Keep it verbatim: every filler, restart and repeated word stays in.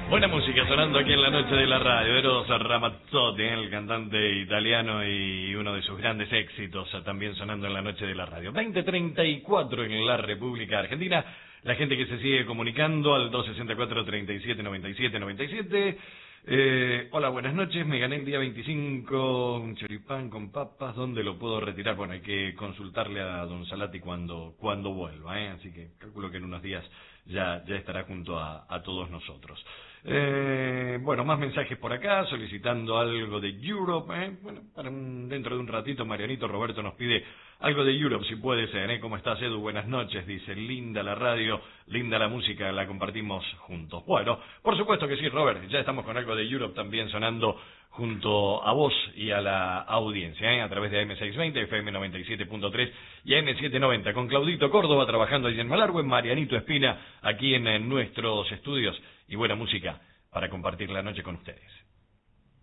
Buena música sonando aquí en la noche de la radio. Eros Ramazzotti, el cantante italiano, y uno de sus grandes éxitos también sonando en la noche de la radio. veinte treinta y cuatro en la República Argentina. La gente que se sigue comunicando al dos sesenta y cuatro, treinta y siete, noventa y siete, noventa y siete. Eh, hola, buenas noches. Me gané el día veinticinco un choripán con papas. ¿Dónde lo puedo retirar? Bueno, hay que consultarle a don Salati cuando, cuando vuelva, ¿eh? Así que calculo que en unos días ya, ya estará junto a, a todos nosotros. Eh, bueno, más mensajes por acá, solicitando algo de Europe, ¿eh? Bueno, para un, dentro de un ratito Marianito Roberto nos pide algo de Europe, si puede ser, ¿eh? ¿Cómo estás, Edu? Buenas noches, dice, linda la radio, linda la música, la compartimos juntos. Bueno, por supuesto que sí, Robert, ya estamos con algo de Europe también sonando junto a vos y a la audiencia, ¿eh? A través de A M seiscientos veinte, F M noventa y siete punto tres y A M setecientos noventa, con Claudito Córdoba trabajando allí en Malargüe, Marianito Espina aquí en, en nuestros estudios, y buena música para compartir la noche con ustedes.